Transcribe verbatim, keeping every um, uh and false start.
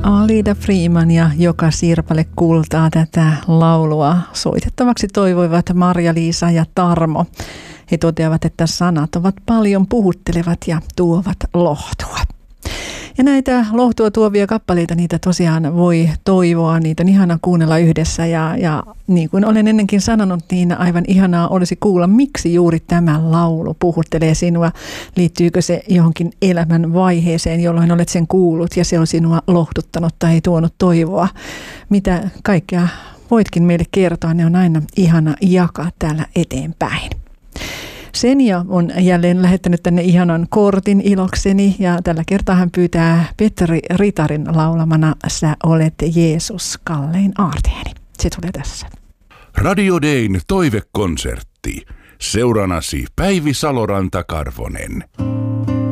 Alida Freeman ja Joka Sirpale kultaa tätä laulua soitettavaksi toivoivat Marja-Liisa ja Tarmo. He toteavat, että sanat ovat paljon puhuttelevat ja tuovat lohtua. Ja näitä lohtua tuovia kappaleita, niitä tosiaan voi toivoa, niitä on ihana kuunnella yhdessä ja, ja niin kuin olen ennenkin sanonut, niin aivan ihanaa olisi kuulla, miksi juuri tämä laulu puhuttelee sinua. Liittyykö se johonkin elämän vaiheeseen, jolloin olet sen kuullut ja se on sinua lohduttanut tai tuonut toivoa. Mitä kaikkea voitkin meille kertoa, ne on aina ihana jakaa täällä eteenpäin. Senja on jälleen lähettänyt tänne ihanan kortin ilokseni ja tällä kertaa hän pyytää Petteri Ritarin laulamana Sä olet Jeesus, kallein aarteeni. Se tulee tässä. Radio Dayn toivekonsertti. Seuranasi Päivi Saloranta-Karvonen.